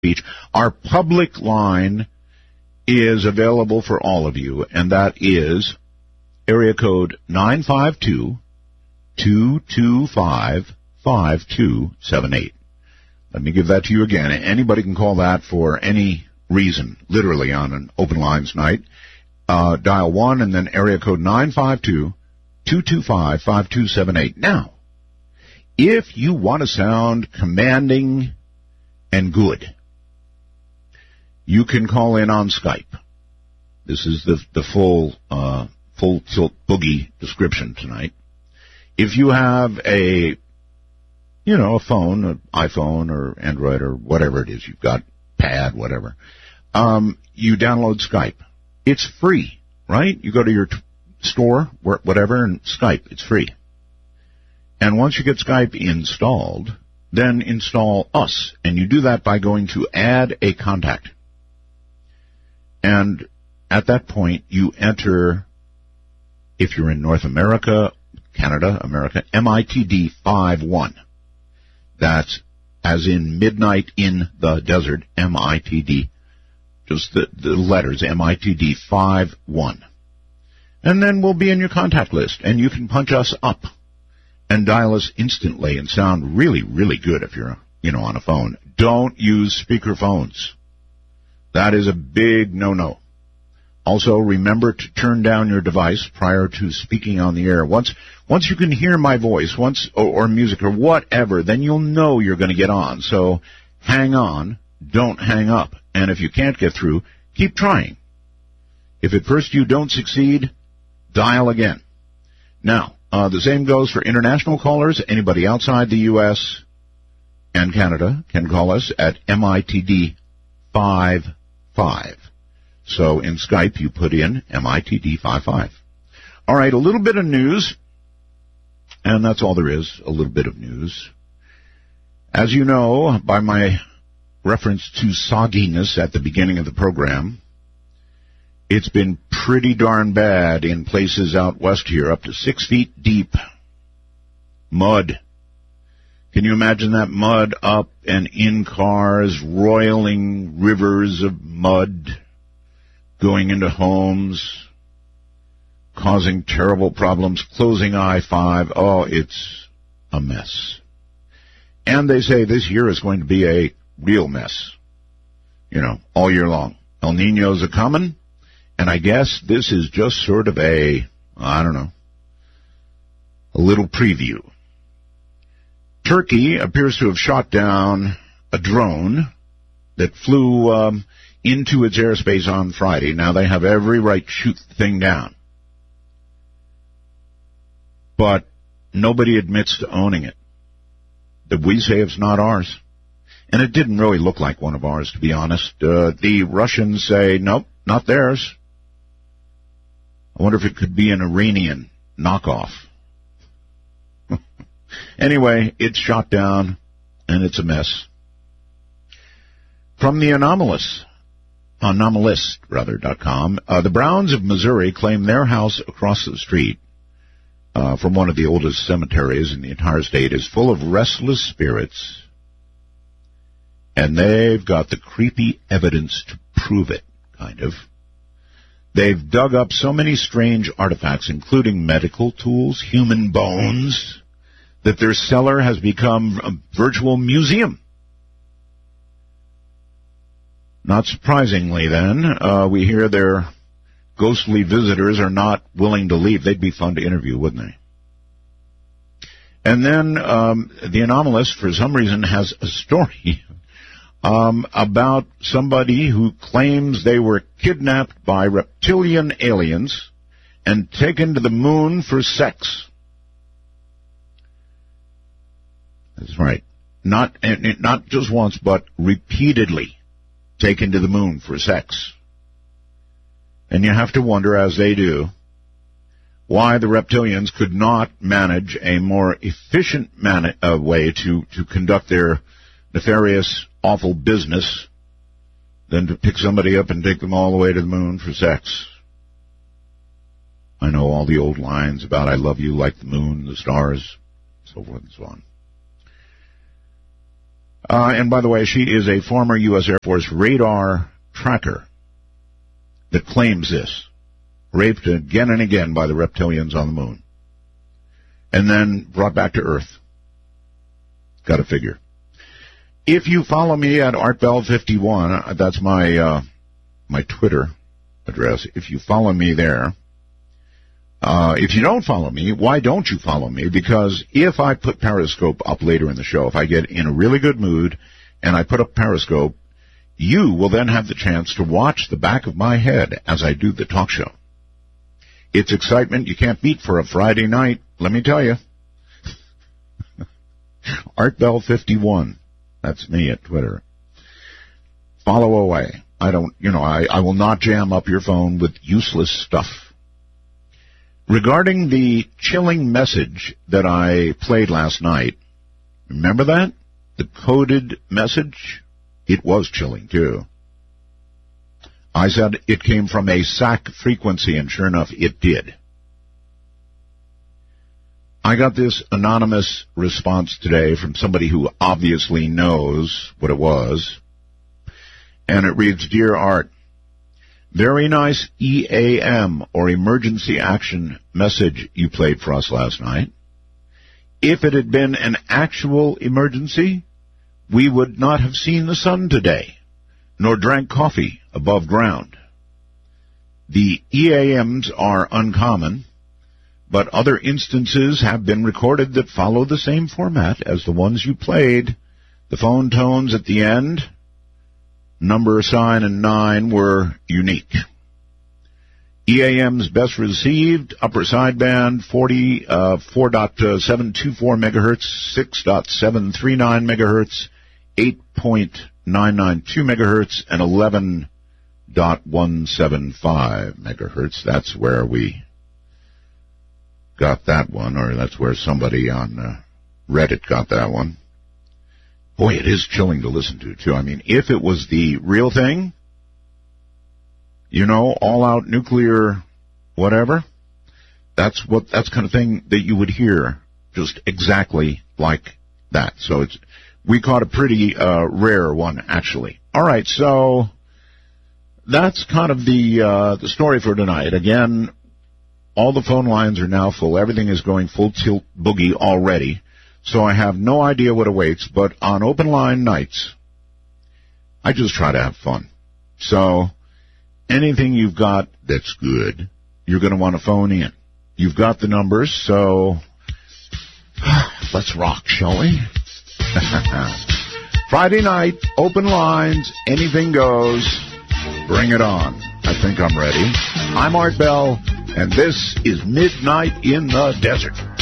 Beach. Our public line is available for all of you, and that is area code 952-225-5278. Let me give that to you again. Anybody can call that for any reason, literally on an open lines night. Dial 1 and then area code 952-225-5278. Now, if you want to sound commanding and good, you can call in on Skype. This is the full tilt boogie description tonight. If you have a phone, an iPhone or Android or whatever it is you've got, pad, whatever, you download Skype. It's free, right? You go to your store, whatever, and Skype. It's free. And once you get Skype installed, then install us. And you do that by going to Add a Contact. And at that point, you enter, if you're in North America, Canada, America, MITD 51. That's as in midnight in the desert, MITD. Just the letters, MITD 51. And then we'll be in your contact list, and you can punch us up and dial us instantly and sound really, really good if you're, on a phone. Don't use speaker phones. That is a big no-no. Also, remember to turn down your device prior to speaking on the air. Once you can hear my voice, or music or whatever, then you'll know you're going to get on. So hang on, don't hang up. And if you can't get through, keep trying. If at first you don't succeed, dial again. Now, the same goes for international callers. Anybody outside the U.S. and Canada can call us at MITD 55. So in Skype, you put in MITD 55. All right, a little bit of news, and that's all there is, a little bit of news. As you know, by my reference to sogginess at the beginning of the program, it's been pretty darn bad in places out west here, up to 6 feet deep. Mud. Can you imagine that mud up and in cars, roiling rivers of mud going into homes, causing terrible problems, closing I-5. Oh, it's a mess. And they say this year is going to be a real mess, all year long. El Niños are coming, and I guess this is just sort of a little preview. Turkey appears to have shot down a drone that flew into its airspace on Friday. Now, they have every right to shoot the thing down. But nobody admits to owning it. That we say it's not ours. And it didn't really look like one of ours, to be honest. The Russians say, nope, not theirs. I wonder if it could be an Iranian knockoff. Anyway, it's shot down, and it's a mess. From the Anomalist.com, the Browns of Missouri claim their house across the street from one of the oldest cemeteries in the entire state is full of restless spirits, and they've got the creepy evidence to prove it, kind of. They've dug up so many strange artifacts, including medical tools, human bones, that their cellar has become a virtual museum. Not surprisingly, then, we hear their ghostly visitors are not willing to leave. They'd be fun to interview, wouldn't they? And then the Anomalist, for some reason, has a story about somebody who claims they were kidnapped by reptilian aliens and taken to the moon for sex. That's right. Not just once, but repeatedly taken to the moon for sex. And you have to wonder, as they do, why the reptilians could not manage a more efficient way to conduct their nefarious, awful business than to pick somebody up and take them all the way to the moon for sex. I know all the old lines about I love you like the moon, the stars, so forth and so on. And by the way, she is a former U.S. Air Force radar tracker that claims this. Raped again and again by the reptilians on the moon. And then brought back to Earth. Got to figure. If you follow me at ArtBell51, that's my Twitter address. If you follow me there, if you don't follow me, why don't you follow me? Because if I put Periscope up later in the show, if I get in a really good mood and I put up Periscope, you will then have the chance to watch the back of my head as I do the talk show. It's excitement you can't beat for a Friday night, let me tell you. ArtBell51. That's me at Twitter. Follow away. I will not jam up your phone with useless stuff. Regarding the chilling message that I played last night, remember that? The coded message? It was chilling, too. I said it came from a SAC frequency, and sure enough, it did. I got this anonymous response today from somebody who obviously knows what it was, and it reads, Dear Art, very nice EAM, or emergency action message you played for us last night. If it had been an actual emergency, we would not have seen the sun today, nor drank coffee above ground. The EAMs are uncommon, but other instances have been recorded that follow the same format as the ones you played. The phone tones at the end, number, sign, and 9 were unique. EAMs best received, upper sideband, 4.724 megahertz, 6.739 megahertz, 8.992 megahertz, and 11.175 megahertz. That's where we got that one, or that's where somebody on Reddit got that one. Boy, it is chilling to listen to, too. I mean, if it was the real thing, all-out nuclear whatever, that's kind of thing that you would hear just exactly like that. So we caught a pretty rare one, actually. All right, so that's kind of the story for tonight. Again, all the phone lines are now full. Everything is going full tilt boogie already. So I have no idea what awaits, but on open line nights, I just try to have fun. So anything you've got that's good, you're going to want to phone in. You've got the numbers, so let's rock, shall we? Friday night, open lines, anything goes. Bring it on. I think I'm ready. I'm Art Bell, and this is Midnight in the Desert.